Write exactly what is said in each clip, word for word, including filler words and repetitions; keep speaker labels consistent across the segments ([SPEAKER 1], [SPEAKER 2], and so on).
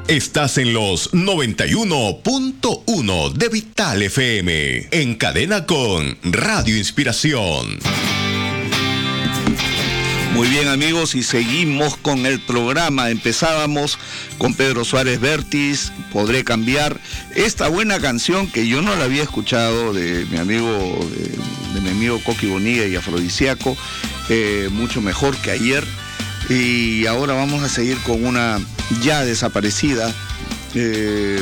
[SPEAKER 1] Estás en los noventa y uno punto uno de Vital F M, en cadena con Radio Inspiración.
[SPEAKER 2] Muy bien, amigos, y seguimos con el programa. Empezábamos con Pedro Suárez Vértiz, Podré Cambiar. Esta buena canción que yo no la había escuchado de mi amigo, de, de mi amigo Coqui Bonilla y Afrodisíaco, eh, mucho mejor que ayer. Y ahora vamos a seguir con una ya desaparecida, eh,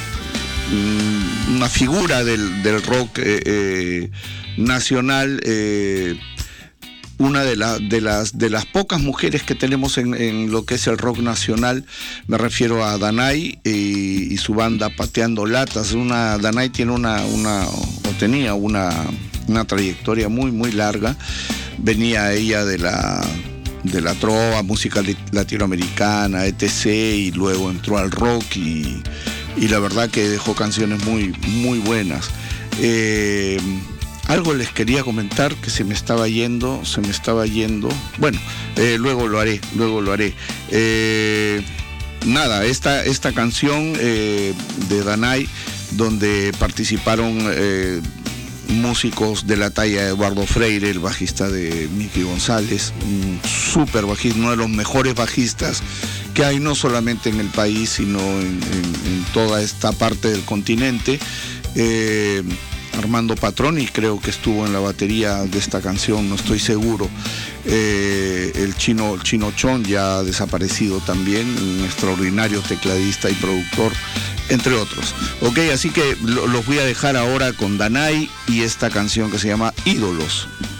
[SPEAKER 2] una figura del, del rock eh, eh, nacional, eh, una de, la, de, las, de las pocas mujeres que tenemos en, en lo que es el rock nacional. Me refiero a Danay y, y su banda Pateando Latas. Una, Danay tiene una, una o tenía una, una trayectoria muy, muy larga. Venía ella de la... de la trova, música latinoamericana, etcétera, y luego entró al rock y, y la verdad que dejó canciones muy, muy buenas. Eh, algo les quería comentar que se me estaba yendo, se me estaba yendo, bueno, eh, luego lo haré, luego lo haré. Eh, nada, esta, esta canción eh, de Danay, donde participaron eh, músicos de la talla de Eduardo Freire, el bajista de Mickey González, un súper bajista, uno de los mejores bajistas que hay no solamente en el país, sino en, en, en toda esta parte del continente. Eh, Armando Patroni creo que estuvo en la batería de esta canción, no estoy seguro. Eh, el chino, el chino Chon, ya desaparecido también, un extraordinario tecladista y productor, entre otros. Ok, así que lo, los voy a dejar ahora con Danay y esta canción que se llama Ídolos.